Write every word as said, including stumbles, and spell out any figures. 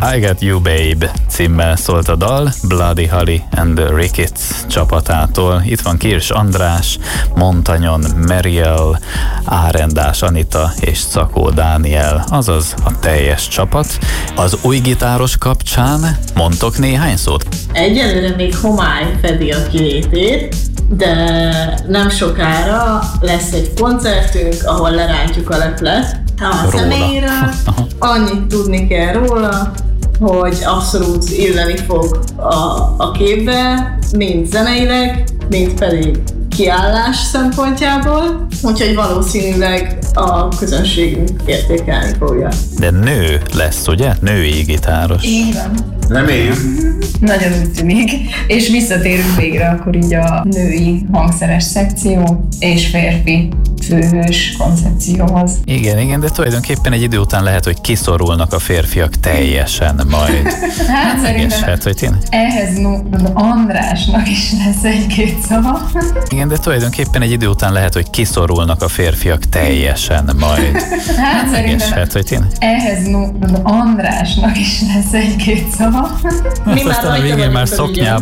I Got You Babe címmel szólt a dal Bloody Holly and the Ricketts csapatától. Itt van Kirs András, Montanyon Meriel, Árendás Anita és Szakó Dániel, azaz a teljes csapat. Az új gitáros kapcsán mondtok néhány szót? Egyelőre még homály fedi a kilétét, de nem sokára lesz egy koncertünk, ahol lerántjuk a leplet a személyre. Annyit tudni kell róla, hogy abszolút illeni fog a, a képbe, mind zeneileg, mind pedig kiállás szempontjából, úgyhogy valószínűleg a közönségünk értékelni fogja. De nő lesz, ugye? Női gitáros. Így van. Reméljük. Nagyon úgy tűnik. És visszatérünk végre akkor így a női hangszeres szekció és férfi főhős koncepcióhoz. Igen, igen, de tulajdonképpen egy idő után lehet, hogy kiszorulnak a férfiak teljesen majd. Hát szerintem hát, hogy én... ehhez no, Andrásnak is lesz egy-két szava. Igen, de tulajdonképpen egy idő után lehet, hogy kiszorulnak a férfiak teljesen majd. Hát szerintem hát, hogy én... ehhez no, Andrásnak is lesz egy-két szava. Mi már aztán a végén már szoknyában